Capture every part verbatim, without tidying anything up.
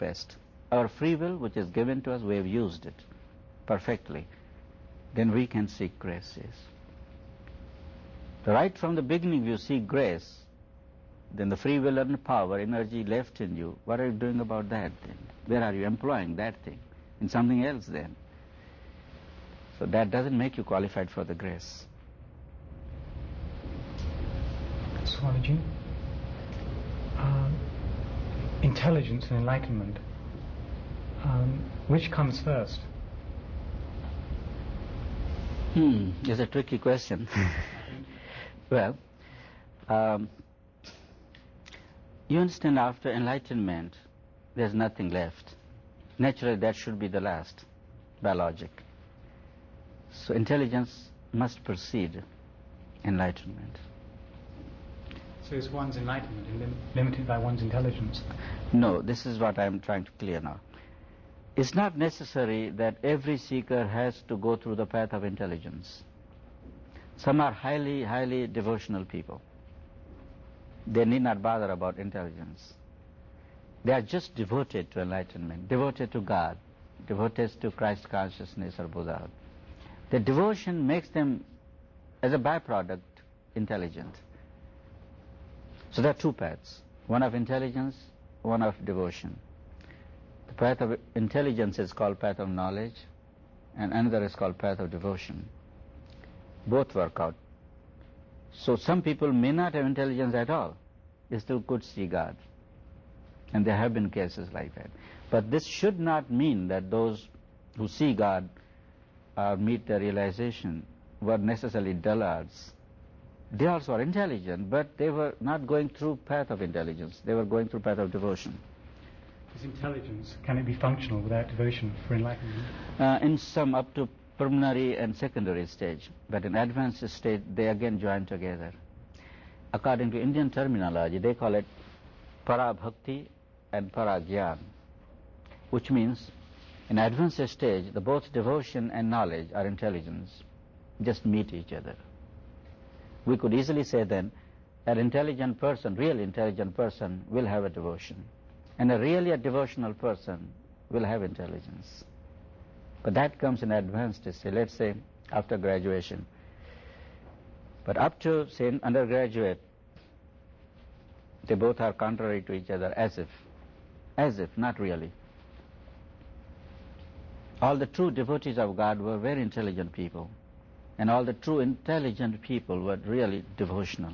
best. Our free will, which is given to us, we have used it perfectly. Then we can seek grace, yes. Right from the beginning you seek grace, then the free will and power, energy left in you, what are you doing about that then? Where are you employing that thing? In something else then. So that doesn't make you qualified for the grace. Swamiji, um, intelligence and enlightenment, um, which comes first? Hmm, it's a tricky question. Well, um, you understand, after enlightenment, there's nothing left. Naturally, that should be the last, by logic. So intelligence must precede enlightenment. So is one's enlightenment lim- limited by one's intelligence? No, this is what I'm trying to clear now. It's not necessary that every seeker has to go through the path of intelligence. Some are highly, highly devotional people. They need not bother about intelligence. They are just devoted to enlightenment, devoted to God, devoted to Christ consciousness or Buddha. The devotion makes them, as a byproduct, intelligent. So there are two paths, one of intelligence, one of devotion. The path of intelligence is called path of knowledge, and another is called path of devotion. Both work out. So some people may not have intelligence at all, they still could see God. And there have been cases like that. But this should not mean that those who see God or meet their realization were necessarily dullards. They also are intelligent, but they were not going through path of intelligence. They were going through path of devotion. Is intelligence, can it be functional without devotion for enlightenment? Uh, in some, up to preliminary and secondary stage, but in advanced stage they again join together. According to Indian terminology, they call it para bhakti and para jnana, which means in advanced stage the both devotion and knowledge or intelligence just meet each other. We could easily say then an intelligent person, really intelligent person, will have a devotion, and a really a devotional person will have intelligence. But that comes in advanced stage, let's say after graduation. But up to, say, undergraduate, they both are contrary to each other, as if, as if, not really. All the true devotees of God were very intelligent people, and all the true intelligent people were really devotional.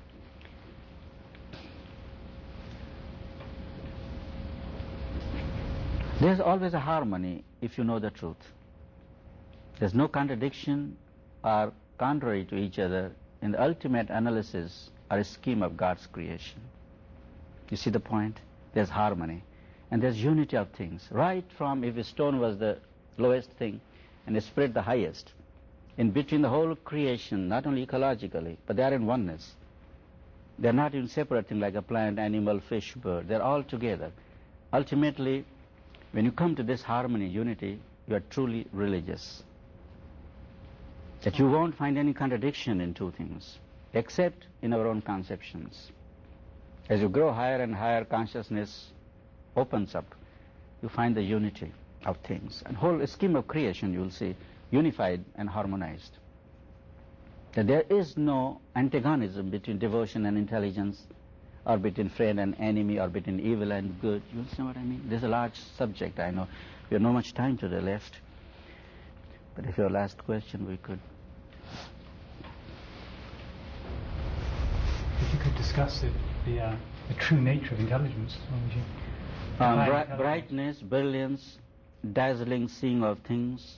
There's always a harmony if you know the truth. There's no contradiction or contrary to each other in the ultimate analysis or scheme of God's creation. You see the point? There's harmony. And there's unity of things. Right from if a stone was the lowest thing and a spirit the highest, in between the whole creation, not only ecologically, but they are in oneness. They're not in separate things like a plant, animal, fish, bird. They're all together. Ultimately, when you come to this harmony, unity, you are truly religious. That you won't find any contradiction in two things, except in our own conceptions. As you grow higher and higher, consciousness opens up. You find the unity of things. And whole scheme of creation, you will see, unified and harmonized. That there is no antagonism between devotion and intelligence, or between friend and enemy, or between evil and good. You understand what I mean? This is a large subject, I know. We have no much time to the left. But if your last question, we could. If you could discuss it, the, uh, the true nature of intelligence. Um, bri- intelligence. Brightness, brilliance, dazzling seeing of things,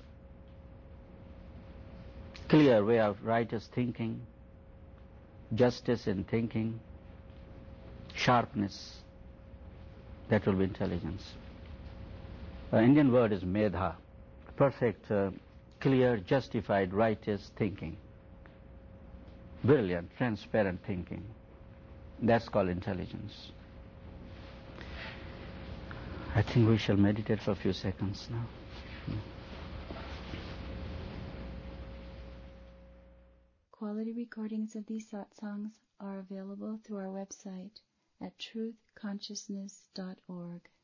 clear way of righteous thinking, justice in thinking, sharpness, that will be intelligence. The Indian word is medha, perfect, uh, clear, justified, righteous thinking, brilliant, transparent thinking. That's called intelligence. I think we shall meditate for a few seconds now. Quality recordings of these satsangs are available through our website at truth consciousness dot org.